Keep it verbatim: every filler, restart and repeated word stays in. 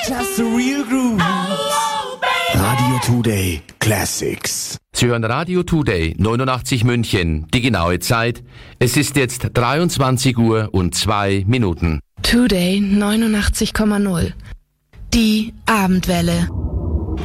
Just the real groove. Radio Today Classics. Sie hören Radio Today neunundachtzig München. Die genaue Zeit. Es ist jetzt dreiundzwanzig Uhr und zwei Minuten. Today neunundachtzig Komma null. Die Abendwelle.